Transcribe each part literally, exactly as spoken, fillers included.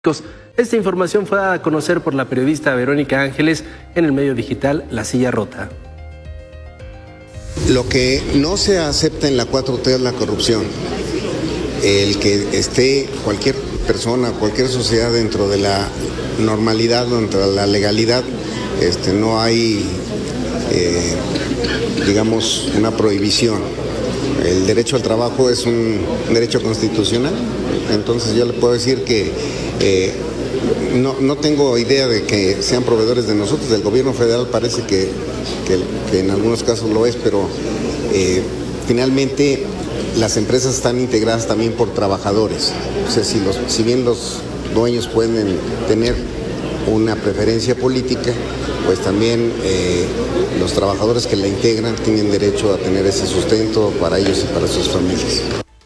Esta información fue dada a conocer por la periodista Verónica Ángeles en el medio digital La Silla Rota. Lo que no se acepta en la cuatro T es la corrupción. El que esté cualquier persona, cualquier sociedad dentro de la normalidad, dentro de la legalidad, este, no hay, eh, digamos, una prohibición. El derecho al trabajo es un derecho constitucional, entonces yo le puedo decir que eh, no, no tengo idea de que sean proveedores de nosotros, del gobierno federal parece que, que, que en algunos casos lo es, pero eh, finalmente las empresas están integradas también por trabajadores. O sea, si, los, si bien los dueños pueden tener una preferencia política, pues también eh, los trabajadores que la integran tienen derecho a tener ese sustento para ellos y para sus familias.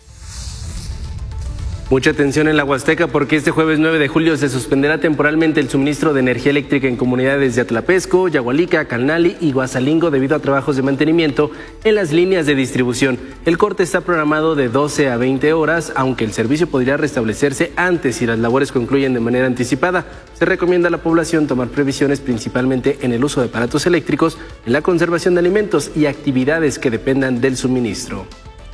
Mucha atención en la Huasteca porque este jueves nueve de julio se suspenderá temporalmente el suministro de energía eléctrica en comunidades de Atlapesco, Yagualica, Calnali y Guasalingo debido a trabajos de mantenimiento en las líneas de distribución. El corte está programado de doce a veinte horas, aunque el servicio podría restablecerse antes si las labores concluyen de manera anticipada. Se recomienda a la población tomar previsiones principalmente en el uso de aparatos eléctricos, en la conservación de alimentos y actividades que dependan del suministro.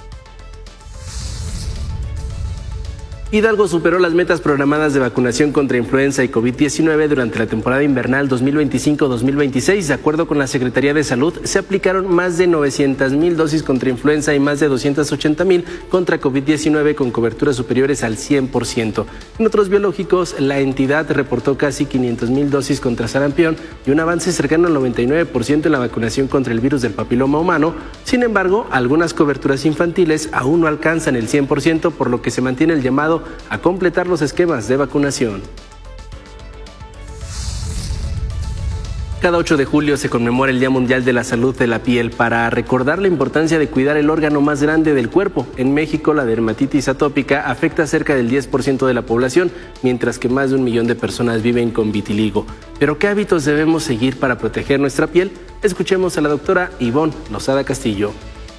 Hidalgo superó las metas programadas de vacunación contra influenza y COVID diecinueve durante la temporada invernal dos mil veinticinco dos mil veintiséis. De acuerdo con la Secretaría de Salud, se aplicaron más de novecientas mil dosis contra influenza y más de doscientas ochenta mil contra COVID diecinueve con coberturas superiores al cien por ciento. En otros biológicos, la entidad reportó casi quinientas mil dosis contra sarampión y un avance cercano al noventa y nueve por ciento en la vacunación contra el virus del papiloma humano. Sin embargo, algunas coberturas infantiles aún no alcanzan el cien por ciento, por lo que se mantiene el llamado a completar los esquemas de vacunación. Cada ocho de julio se conmemora el Día Mundial de la Salud de la Piel para recordar la importancia de cuidar el órgano más grande del cuerpo. En México, la dermatitis atópica afecta a cerca del diez por ciento de la población, mientras que más de un millón de personas viven con vitiligo. ¿Pero qué hábitos debemos seguir para proteger nuestra piel? Escuchemos a la doctora Ivonne Lozada Castillo.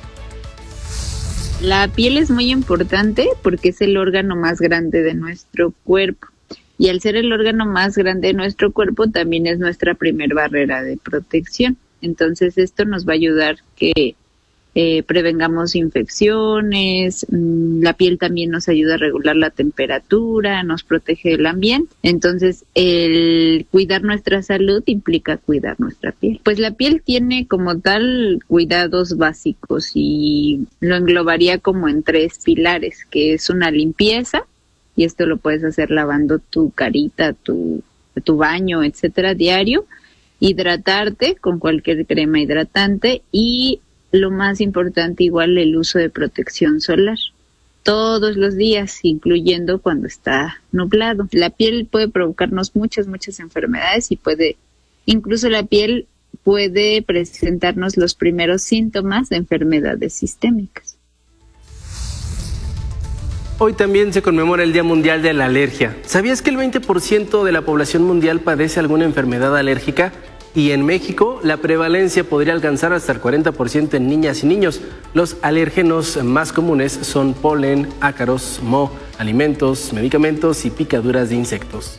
La piel es muy importante porque es el órgano más grande de nuestro cuerpo y al ser el órgano más grande de nuestro cuerpo también es nuestra primer barrera de protección. Entonces esto nos va a ayudar que eh, prevengamos infecciones, mmm, la piel también nos ayuda a regular la temperatura, nos protege del ambiente. Entonces el cuidar nuestra salud implica cuidar nuestra piel. Pues la piel tiene como tal cuidados básicos y lo englobaría como en tres pilares, que es una limpieza, y esto lo puedes hacer lavando tu carita, tu, tu baño, etcétera, diario, hidratarte con cualquier crema hidratante y lo más importante, igual el uso de protección solar. Todos los días, incluyendo cuando está nublado. La piel puede provocarnos muchas, muchas enfermedades y puede, incluso la piel puede presentarnos los primeros síntomas de enfermedades sistémicas. Hoy también se conmemora el Día Mundial de la Alergia. ¿Sabías que el veinte por ciento de la población mundial padece alguna enfermedad alérgica? Y en México, la prevalencia podría alcanzar hasta el cuarenta por ciento en niñas y niños. Los alérgenos más comunes son polen, ácaros, moho, alimentos, medicamentos y picaduras de insectos.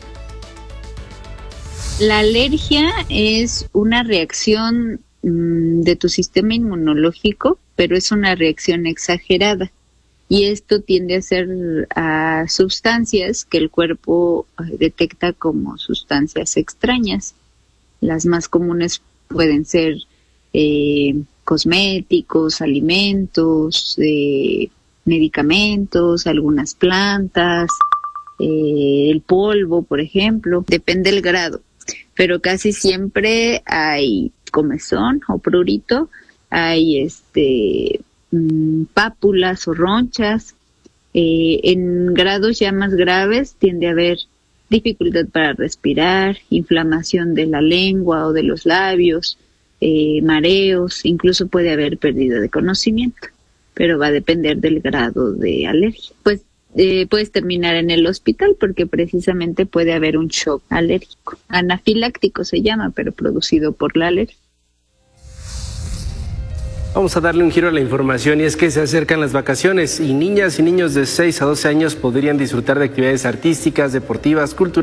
La alergia es una reacción mmm, de tu sistema inmunológico, pero es una reacción exagerada. Y esto tiende a ser a sustancias que el cuerpo detecta como sustancias extrañas. Las más comunes pueden ser eh, cosméticos, alimentos, eh, medicamentos, algunas plantas, eh, el polvo, por ejemplo. Depende del grado, pero casi siempre hay comezón o prurito, hay este mmm, pápulas o ronchas. Eh, en grados ya más graves tiende a haber dificultad para respirar, inflamación de la lengua o de los labios, eh, mareos, incluso puede haber pérdida de conocimiento, pero va a depender del grado de alergia. Pues eh, puedes terminar en el hospital porque precisamente puede haber un shock alérgico. Anafiláctico se llama, pero producido por la alergia. Vamos a darle un giro a la información y es que se acercan las vacaciones y niñas y niños de seis a doce años podrían disfrutar de actividades artísticas, deportivas, culturales